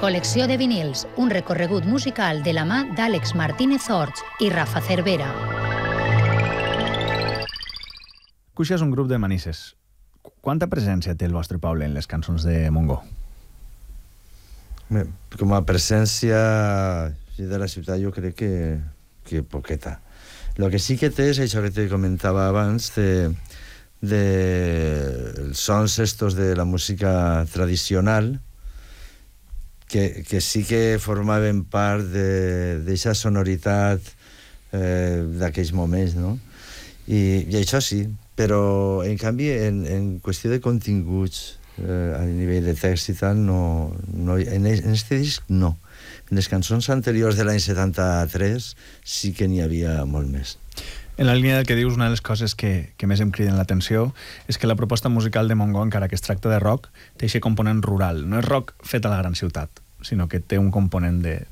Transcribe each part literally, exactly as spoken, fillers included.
Col·lecció de vinils, un recorregut musical de la mà d'Àlex Martínez Orts i Rafa Cervera. Cuixa és un grup de Manises. Quanta presència té el vostre poble en les cançons de Montgó? Com a presència de la ciutat jo crec que, que poqueta. El que sí que té és això que te comentava abans de, de els sons estos de la música tradicional que, que sí que formaven part d'aquesta sonoritat eh, d'aquells moments, no? I, i això sí, però en canvi en, en qüestió de continguts eh, a nivell de text i tal no, no, en, en este disc no. En les cançons anteriors de l'any setanta-tres sí que n'hi havia molt més. En la línia del que dius, una de les coses que, que més em criden l'atenció és que la proposta musical de Montgó, encara que es tracta de rock, té aquest component rural. No és rock fet a la gran ciutat, sinó que té un component de...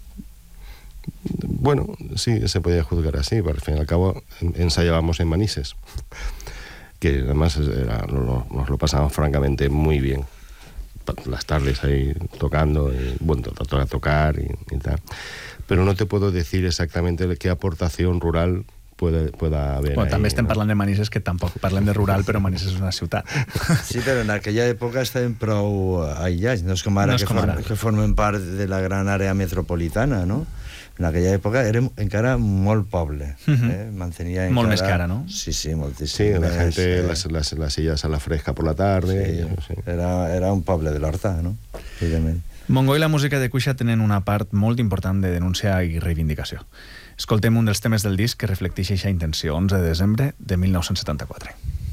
Bueno, sí, se podía juzgar así, pero al fin y al cabo ensayábamos en Manises, que además era, lo, nos lo pasábamos francamente muy bien. Las tardes ahí tocando, y, bueno, a tocar y, y tal. Pero no te puedo decir exactamente qué aportación rural puede, pueda haber. Bueno, ahí, també estem ¿no? parlant de Manises, que tampoc parlem de rural, però Manises és una ciutat. Sí, però en aquella època estaven prou aïllats, no és com ara, no és que, com form, ara. que formen part de la gran àrea metropolitana, no? En aquella època era encara molt poble. Uh-huh. eh? Mantenia Molt encara... més que ara, no? Sí, sí, moltíssim. Sí, la més, gente, eh? las, las, las sillas a la fresca por la tarde. Sí, y, sí. Era, era un poble de l'Horta, no? Evidentment. Montgó i la música de Cuixa tenen una part molt important de denúncia i reivindicació. Escoltem un dels temes del disc que reflecteix aquesta intenció, onze de desembre de mil nou-cents setanta-quatre.